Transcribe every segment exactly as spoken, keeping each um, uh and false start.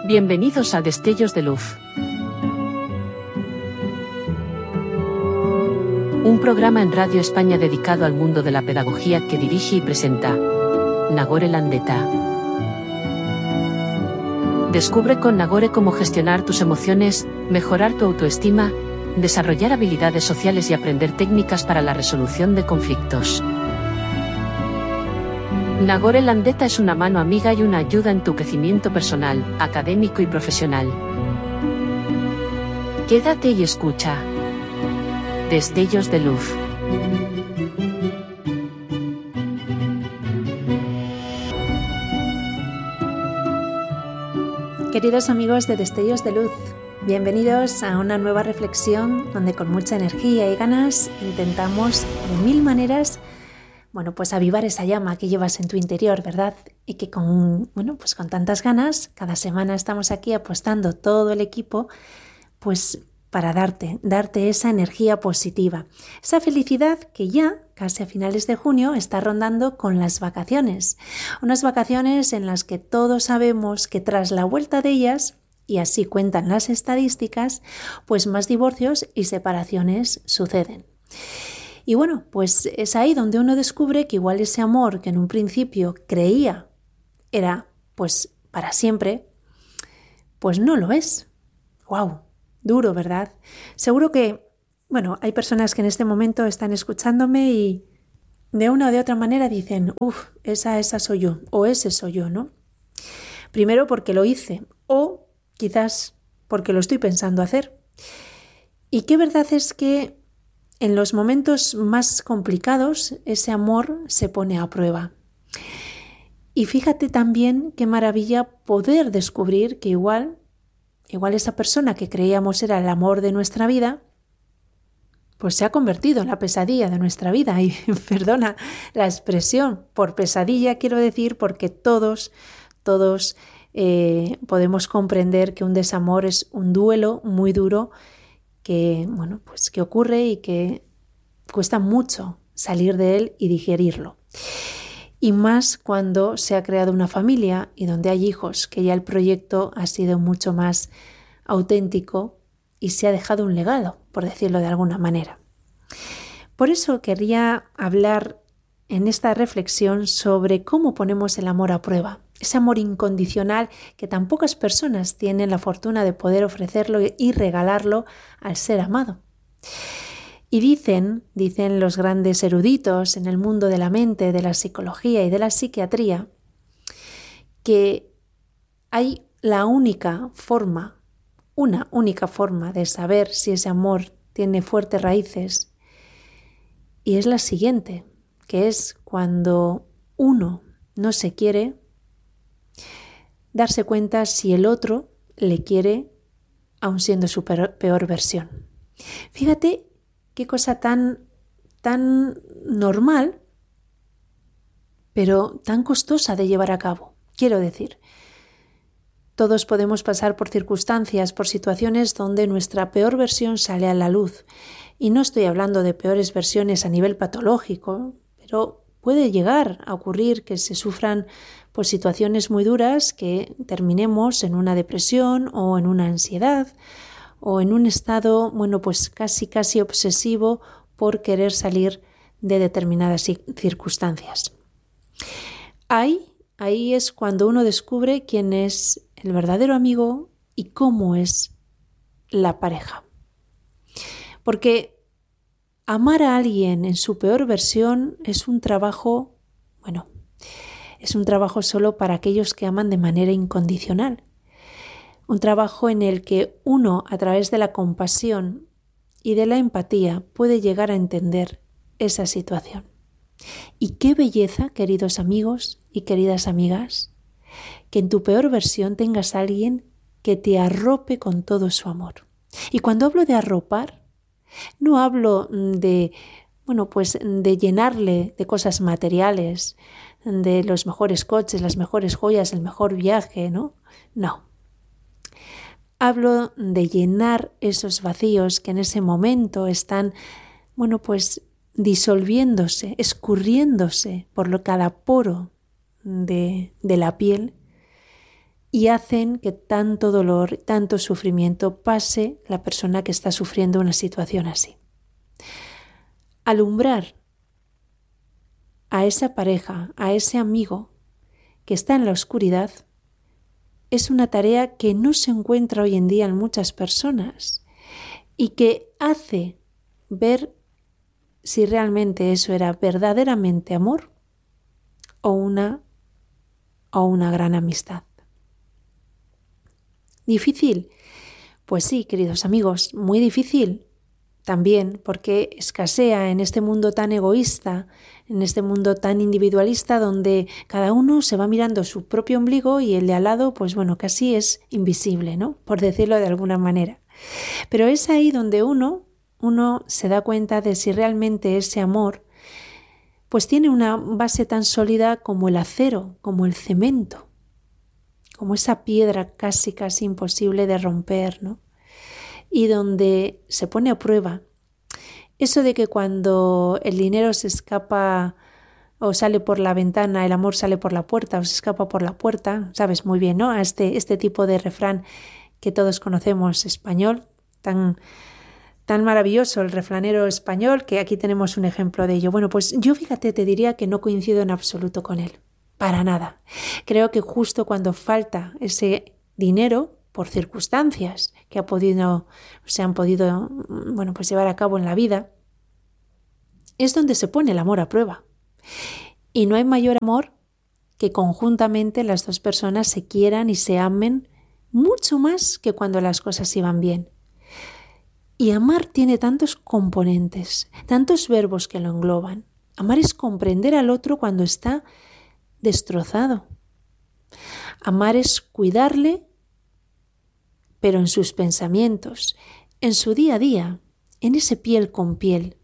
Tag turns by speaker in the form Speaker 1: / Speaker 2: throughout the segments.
Speaker 1: Bienvenidos a Destellos de Luz. Un programa en Radio España dedicado al mundo de la pedagogía que dirige y presenta Nagore Landeta. Descubre con Nagore cómo gestionar tus emociones, mejorar tu autoestima, desarrollar habilidades sociales y aprender técnicas para la resolución de conflictos. Nagore Landeta es una mano amiga y una ayuda en tu crecimiento personal, académico y profesional. Quédate y escucha. Destellos de Luz.
Speaker 2: Queridos amigos de Destellos de Luz, bienvenidos a una nueva reflexión donde con mucha energía y ganas intentamos de mil maneras, bueno, pues avivar esa llama que llevas en tu interior, ¿verdad? Y que con, bueno, pues con tantas ganas, cada semana estamos aquí apostando todo el equipo, pues para darte, darte esa energía positiva, esa felicidad que ya casi a finales de junio está rondando con las vacaciones. Unas vacaciones en las que todos sabemos que tras la vuelta de ellas, y así cuentan las estadísticas, pues más divorcios y separaciones suceden. Y bueno, pues es ahí donde uno descubre que igual ese amor que en un principio creía era pues para siempre, pues no lo es. ¡Guau! Duro, ¿verdad? Seguro que, bueno, hay personas que en este momento están escuchándome y de una o de otra manera dicen, uff, esa, esa soy yo, o ese soy yo, ¿no? Primero porque lo hice, o quizás porque lo estoy pensando hacer. Y qué verdad es que en los momentos más complicados ese amor se pone a prueba. Y fíjate también qué maravilla poder descubrir que igual, igual esa persona que creíamos era el amor de nuestra vida, pues se ha convertido en la pesadilla de nuestra vida. Y perdona la expresión, por pesadilla quiero decir porque todos, todos eh, podemos comprender que un desamor es un duelo muy duro que, bueno, pues que ocurre y que cuesta mucho salir de él y digerirlo. Y más cuando se ha creado una familia y donde hay hijos, que ya el proyecto ha sido mucho más auténtico y se ha dejado un legado, por decirlo de alguna manera. Por eso quería hablar en esta reflexión sobre cómo ponemos el amor a prueba. Ese amor incondicional que tan pocas personas tienen la fortuna de poder ofrecerlo y regalarlo al ser amado. Y dicen, dicen los grandes eruditos en el mundo de la mente, de la psicología y de la psiquiatría, que hay la única forma, una única forma de saber si ese amor tiene fuertes raíces, y es la siguiente, que es cuando uno no se quiere, darse cuenta si el otro le quiere aun siendo su peor, peor versión. Fíjate qué cosa tan, tan normal, pero tan costosa de llevar a cabo. Quiero decir, todos podemos pasar por circunstancias, por situaciones donde nuestra peor versión sale a la luz. Y no estoy hablando de peores versiones a nivel patológico, pero puede llegar a ocurrir que se sufran pues, situaciones muy duras que terminemos en una depresión o en una ansiedad o en un estado, bueno, pues casi casi obsesivo por querer salir de determinadas circunstancias. Ahí, ahí es cuando uno descubre quién es el verdadero amigo y cómo es la pareja. Porque amar a alguien en su peor versión es un trabajo, bueno, es un trabajo solo para aquellos que aman de manera incondicional. Un trabajo en el que uno, a través de la compasión y de la empatía, puede llegar a entender esa situación. Y qué belleza, queridos amigos y queridas amigas, que en tu peor versión tengas a alguien que te arrope con todo su amor. Y cuando hablo de arropar, no hablo de, bueno, pues de llenarle de cosas materiales, de los mejores coches, las mejores joyas, el mejor viaje, ¿no? No. Hablo de llenar esos vacíos que en ese momento están, bueno, pues disolviéndose, escurriéndose por lo, cada poro de, de la piel y hacen que tanto dolor, tanto sufrimiento pase la persona que está sufriendo una situación así. Alumbrar a esa pareja, a ese amigo que está en la oscuridad, es una tarea que no se encuentra hoy en día en muchas personas y que hace ver si realmente eso era verdaderamente amor o una, o una gran amistad. ¿Difícil? Pues sí, queridos amigos, muy difícil también, porque escasea en este mundo tan egoísta, en este mundo tan individualista, donde cada uno se va mirando su propio ombligo y el de al lado, pues bueno, casi es invisible, ¿no? Por decirlo de alguna manera. Pero es ahí donde uno, uno se da cuenta de si realmente ese amor pues tiene una base tan sólida como el acero, como el cemento, como esa piedra casi casi imposible de romper, ¿no? Y donde se pone a prueba eso de que cuando el dinero se escapa o sale por la ventana, el amor sale por la puerta o se escapa por la puerta, sabes muy bien, ¿no? A este, este tipo de refrán que todos conocemos español, tan, tan maravilloso, el refranero español, que aquí tenemos un ejemplo de ello. Bueno, pues yo fíjate, te diría que no coincido en absoluto con él, para nada. Creo que justo cuando falta ese dinero, por circunstancias que ha podido, se han podido bueno, pues llevar a cabo en la vida, es donde se pone el amor a prueba. Y no hay mayor amor que conjuntamente las dos personas se quieran y se amen mucho más que cuando las cosas iban bien. Y amar tiene tantos componentes, tantos verbos que lo engloban. Amar es comprender al otro cuando está destrozado. Amar es cuidarle, pero en sus pensamientos, en su día a día, en ese piel con piel.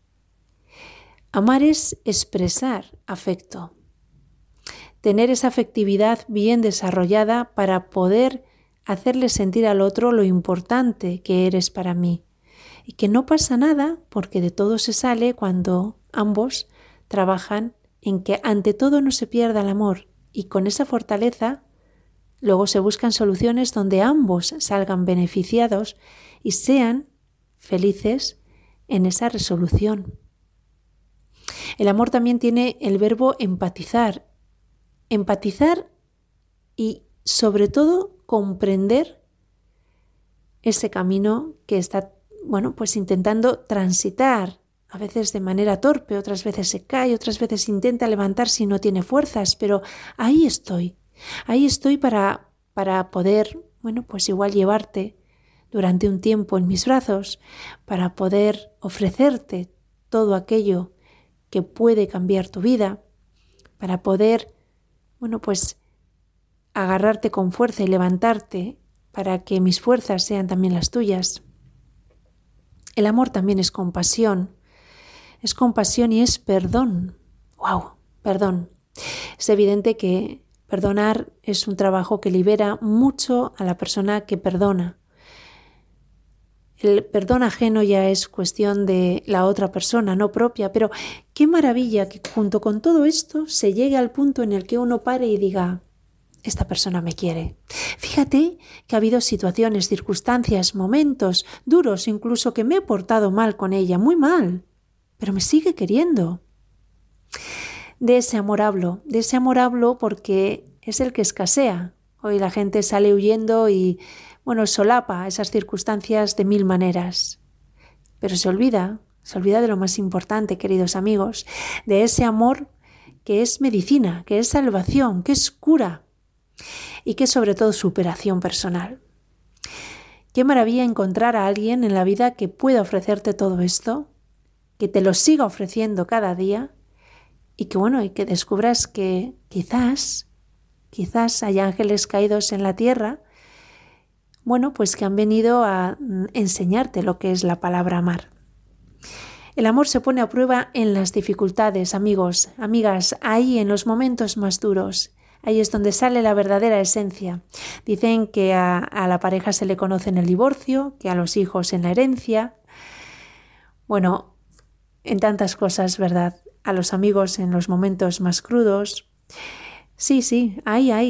Speaker 2: Amar es expresar afecto, tener esa afectividad bien desarrollada para poder hacerle sentir al otro lo importante que eres para mí y que no pasa nada porque de todo se sale cuando ambos trabajan en que ante todo no se pierda el amor y con esa fortaleza luego se buscan soluciones donde ambos salgan beneficiados y sean felices en esa resolución. El amor también tiene el verbo empatizar. Empatizar y, sobre todo, comprender ese camino que está, bueno, pues intentando transitar, a veces de manera torpe, otras veces se cae, otras veces intenta levantarse y no tiene fuerzas, pero ahí estoy. Ahí estoy para, para poder, bueno, pues igual llevarte durante un tiempo en mis brazos, para poder ofrecerte todo aquello que puede cambiar tu vida, para poder, bueno, pues agarrarte con fuerza y levantarte para que mis fuerzas sean también las tuyas. El amor también es compasión, es compasión y es perdón. ¡Wow! Perdón. Es evidente que perdonar es un trabajo que libera mucho a la persona que perdona. El perdón ajeno ya es cuestión de la otra persona, no propia, pero qué maravilla que junto con todo esto se llegue al punto en el que uno pare y diga, esta persona me quiere. Fíjate que ha habido situaciones, circunstancias, momentos duros, incluso que me he portado mal con ella, muy mal, pero me sigue queriendo. De ese amor hablo, de ese amor hablo porque es el que escasea. Hoy la gente sale huyendo y, bueno, solapa esas circunstancias de mil maneras. Pero se olvida, se olvida de lo más importante, queridos amigos, de ese amor que es medicina, que es salvación, que es cura y que es sobre todo superación personal. Qué maravilla encontrar a alguien en la vida que pueda ofrecerte todo esto, que te lo siga ofreciendo cada día y que, bueno, y que descubras que quizás, quizás hay ángeles caídos en la tierra, bueno, pues que han venido a enseñarte lo que es la palabra amar. El amor se pone a prueba en las dificultades, amigos, amigas, ahí en los momentos más duros. Ahí es donde sale la verdadera esencia. Dicen que a, a la pareja se le conoce en el divorcio, que a los hijos en la herencia. Bueno, en tantas cosas, ¿verdad? A los amigos en los momentos más crudos. Sí, sí, ahí, ahí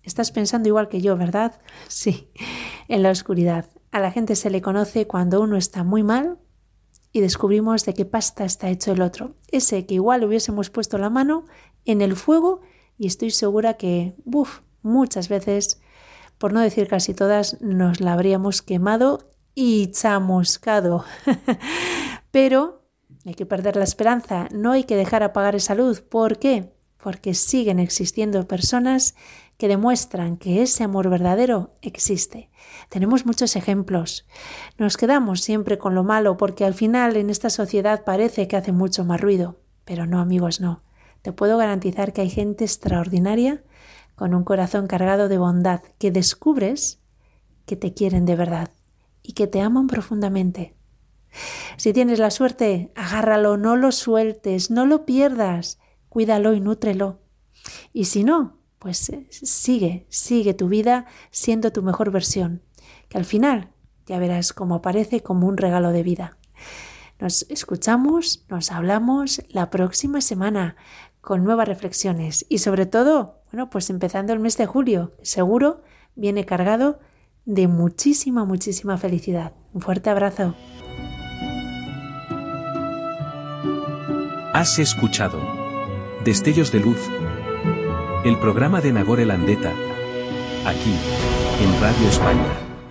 Speaker 2: Estás pensando igual que yo, ¿verdad? Sí, en la oscuridad. A la gente se le conoce cuando uno está muy mal y descubrimos de qué pasta está hecho el otro. Ese que igual hubiésemos puesto la mano en el fuego y estoy segura que, uf, muchas veces, por no decir casi todas, nos la habríamos quemado y chamuscado. Pero hay que perder la esperanza, no hay que dejar apagar esa luz. ¿Por qué? Porque siguen existiendo personas que demuestran que ese amor verdadero existe. Tenemos muchos ejemplos. Nos quedamos siempre con lo malo porque al final en esta sociedad parece que hace mucho más ruido. Pero no, amigos, no. Te puedo garantizar que hay gente extraordinaria con un corazón cargado de bondad que descubres que te quieren de verdad y que te aman profundamente. Si tienes la suerte, agárralo, no lo sueltes, no lo pierdas, cuídalo y nútrelo. Y si no, pues sigue, sigue tu vida siendo tu mejor versión, que al final ya verás cómo aparece como un regalo de vida. Nos escuchamos, nos hablamos la próxima semana con nuevas reflexiones y sobre todo, bueno, pues empezando el mes de julio, seguro viene cargado de muchísima, muchísima felicidad. Un fuerte abrazo.
Speaker 3: Has escuchado Destellos de Luz, el programa de Nagore Landeta, aquí, en Radio España.